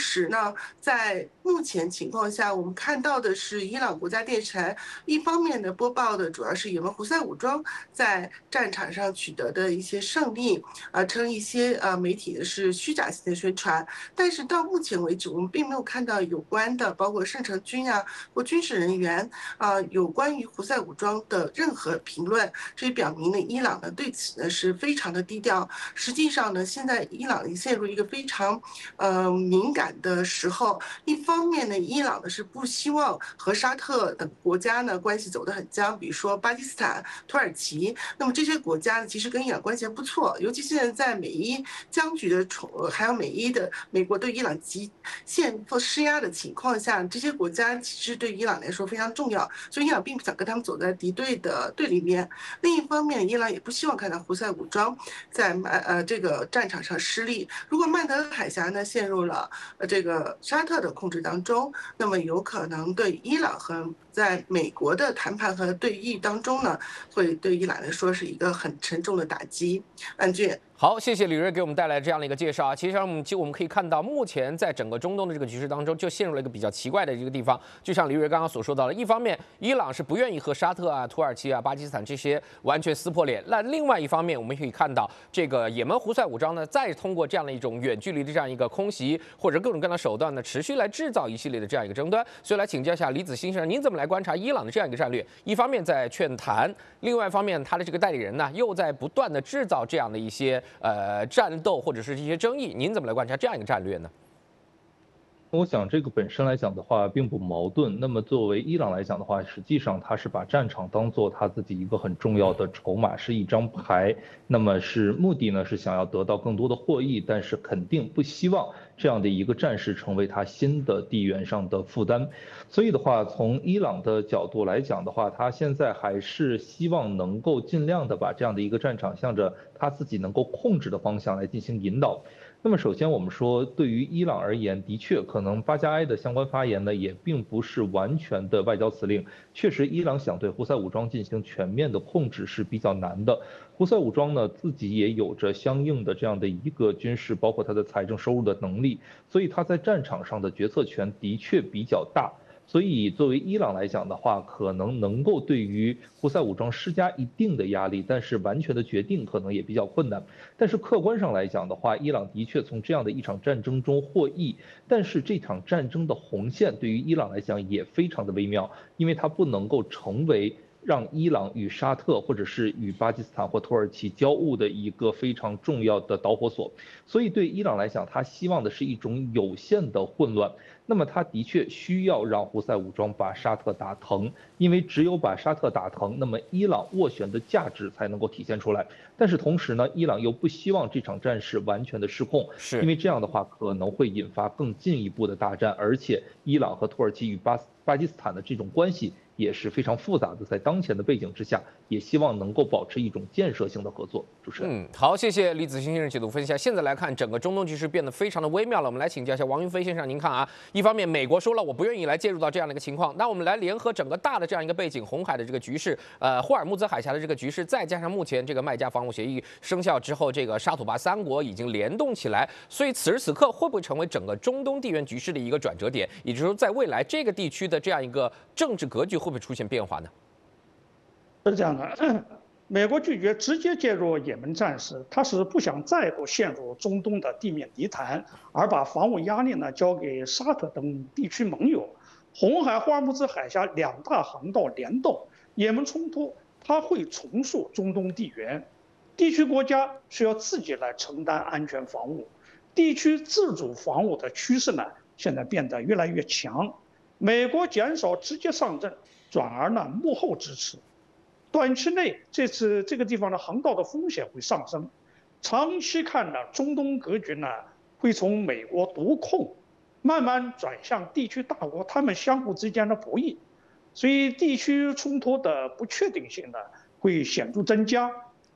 势。那在目前情况下，我们看到的是伊朗国家电视台一方面的播报的主要是也门胡塞武装在战场上取得的一些胜利，称一些媒体的是虚假性的宣传。但是到目前为止，我们并没有看到有关的，包括圣城军啊或军事人员有关于胡塞武装的任何评论。这也表明呢，伊朗呢对此呢是非常的低调。实际上呢，现在伊朗陷入一个非常敏感的时候。一方面呢，伊朗呢是不希望和沙特等国家呢关系走得很僵，比如说巴基斯坦、土耳其。那么这些国家呢，其实跟伊朗关系还不错，尤其现在在美伊僵局的还有美国对伊朗极限施压的情况下，这些国家其实对伊朗来说非常重要，所以伊朗并不想跟他们走在敌对的对立面。另一方面，伊朗也不希望看到胡塞武装在这个战场上失利。如果曼德海峡呢陷入了这个沙特的控制当中，那么有可能对伊朗和在美国的谈判和对弈当中呢，会对伊朗来说是一个很沉重的打击。安俊。 好，谢谢李瑞给我们带来这样的一个介绍啊。其实我们可以看到，目前在整个中东的这个局势当中，就陷入了一个比较奇怪的一个地方。就像李瑞刚刚所说到的，一方面伊朗是不愿意和沙特啊、土耳其啊、巴基斯坦这些完全撕破脸，那另外一方面，我们可以看到这个也门胡塞武装呢，再通过这样的一种远距离的这样一个空袭或者各种各样的手段呢，持续来制造一系列的这样一个争端。所以来请教一下李子欣先生，您怎么来观察伊朗的这样一个战略？一方面在劝谈，另外一方面他的这个代理人呢，又在不断的制造这样的一些战斗或者是一些争议，您怎么来观察这样一个战略呢？ 我想这个本身来讲的话，并不矛盾。那么作为伊朗来讲的话，实际上他是把战场当做他自己一个很重要的筹码，是一张牌。那么是目的呢，是想要得到更多的获益，但是肯定不希望这样的一个战事成为他新的地缘上的负担。所以的话，从伊朗的角度来讲的话，他现在还是希望能够尽量的把这样的一个战场向着他自己能够控制的方向来进行引导。那么首先我们说，对于伊朗而言，的确可能巴加埃的相关发言呢，也并不是完全的外交辞令。确实，伊朗想对胡塞武装进行全面的控制是比较难的。胡塞武装呢，自己也有着相应的这样的一个军事，包括它的财政收入的能力，所以它在战场上的决策权的确比较大。所以，作为伊朗来讲的话，可能够对于胡塞武装施加一定的压力，但是完全的决定可能也比较困难。但是客观上来讲的话，伊朗的确从这样的一场战争中获益，但是这场战争的红线对于伊朗来讲也非常的微妙，因为它不能够成为让伊朗与沙特或者是与巴基斯坦或土耳其交恶的一个非常重要的导火索。所以对伊朗来讲，他希望的是一种有限的混乱。那么他的确需要让胡塞武装把沙特打疼，因为只有把沙特打疼，那么伊朗斡旋的价值才能够体现出来。但是同时呢，伊朗又不希望这场战事完全的失控，因为这样的话可能会引发更进一步的大战，而且伊朗和土耳其与巴基斯坦的这种关系也是非常复杂的，在当前的背景之下，也希望能够保持一种建设性的合作。主持人， 好，谢谢李子欣先生解读分析。现在来看，整个中东局势变得非常的微妙了。我们来请教一下王云飞先生，您看啊，一方面美国说了我不愿意来介入到这样的一个情况，那我们来联合整个大的这样一个背景，红海的这个局势，霍尔木兹海峡的这个局势，再加上目前这个麦加防务协议生效之后，这个沙土巴三国已经联动起来，所以此时此刻会不会成为整个中东地缘局势的一个转折点？也就是说，在未来这个地区的这样一个政治格局会不会出现变化呢？ 是这样的，美国拒绝直接介入也门战事，他是不想再度陷入中东的地面泥潭，而把防务压力呢交给沙特等地区盟友。红海、霍尔木兹海峡两大航道联动，也门冲突它会重塑中东地缘，地区国家需要自己来承担安全防务，地区自主防务的趋势呢现在变得越来越强。美国减少直接上阵，转而呢幕后支持。短期内，这个地方的航道的风险会上升，长期看呢，中东格局呢会从美国独控，慢慢转向地区大国他们相互之间的博弈，所以地区冲突的不确定性呢会显著增加。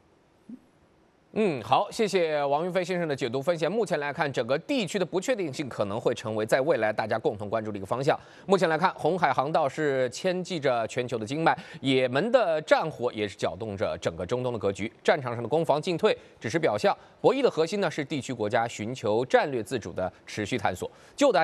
好，谢谢王云飞先生的解读分析。目前来看，整个地区的不确定性可能会成为在未来大家共同关注的一个方向。目前来看，红海航道是牵系着全球的经脉，也门的战火也是搅动着整个中东的格局。战场上的攻防进退只是表象，博弈的核心呢是地区国家寻求战略自主的持续探索。就的